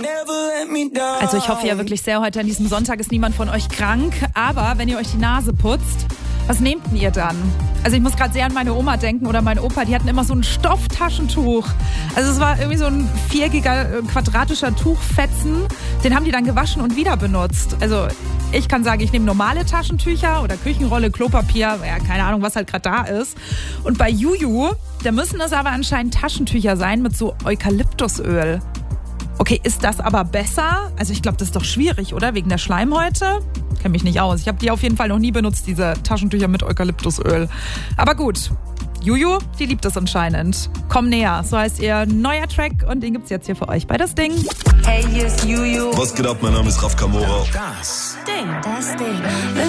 Also ich hoffe ja wirklich sehr, heute an diesem Sonntag ist niemand von euch krank. Aber wenn ihr euch die Nase putzt, was nehmt denn ihr dann? Also ich muss gerade sehr an meine Oma denken oder meinen Opa. Die hatten immer so ein Stofftaschentuch. Also es war irgendwie so ein viereckiger, quadratischer Tuchfetzen. Den haben die dann gewaschen und wieder benutzt. Also ich kann sagen, ich nehme normale Taschentücher oder Küchenrolle, Klopapier, ja, keine Ahnung, was halt gerade da ist. Und bei Juju, da müssen es aber anscheinend Taschentücher sein mit so Eukalyptusöl. Okay, ist das aber besser? Also ich glaube, das ist doch schwierig, oder? Wegen der Schleimhäute? Kenn mich nicht aus. Ich habe die auf jeden Fall noch nie benutzt, diese Taschentücher mit Eukalyptusöl. Aber gut, Juju, die liebt es anscheinend. Komm näher, so heißt ihr neuer Track und den gibt's jetzt hier für euch bei Das Ding. Hey, hier ist Juju. Was geht ab? Mein Name ist Raf Kamora. Das Ding.